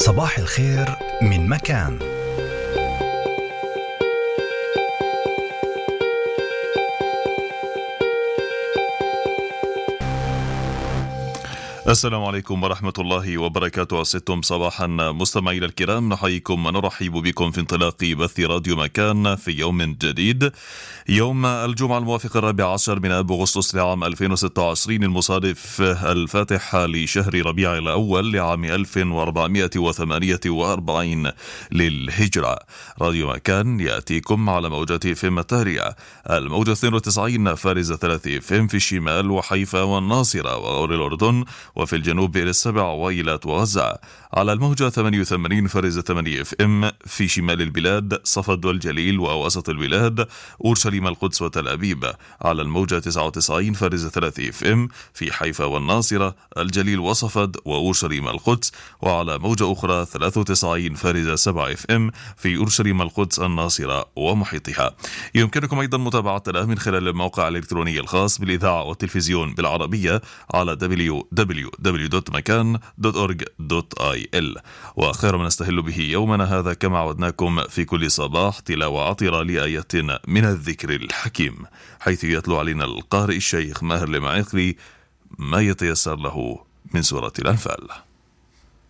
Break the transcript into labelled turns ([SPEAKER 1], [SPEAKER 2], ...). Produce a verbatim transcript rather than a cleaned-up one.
[SPEAKER 1] صباح الخير من مكان.
[SPEAKER 2] السلام عليكم ورحمة الله وبركاته. ستم صباحا مستمعينا الكرام، نحييكم ونرحب بكم في انطلاق بث راديو مكان في يوم جديد، يوم الجمعة الموافق الرابع عشر من آب أغسطس لعام ألفين وستة وعشرين المصادف الفاتح لشهر ربيع الأول لعام ألف وأربعمائة وثمانية وأربعين للهجرة. راديو مكان يأتيكم على موجة فم التهرية، الموجة اثنين وتسعين فارز ثلاثة فم في الشمال وحيفا والناصرة وغور الأردن، وفي الجنوب إلى السبع وإيلات وغزة. على الموجة ثمانية وثمانين فرز ثمانية اف ام في شمال البلاد، صفد والجليل ووسط البلاد، أورشليم القدس وتل أبيب. على الموجة تسعة وتسعين فرز ثلاثة اف ام في حيفا والناصرة، الجليل وصفد وأورشليم القدس. وعلى موجة أخرى ثلاثة وتسعين فرز سبعة اف ام في أورشليم القدس الناصرة ومحيطها. يمكنكم أيضا متابعتنا من خلال الموقع الإلكتروني الخاص بالإذاعة والتلفزيون بالعربية على دبليو دبليو دبليو دوت مكان دوت أورج دوت آي إل. وخير ما نستهل به يومنا هذا كما عودناكم في كل صباح تلاوة عطرة لآية من الذكر الحكيم، حيث يتلو علينا القارئ الشيخ ماهر المعيقلي ما يتيسر له من سورة الأنفال.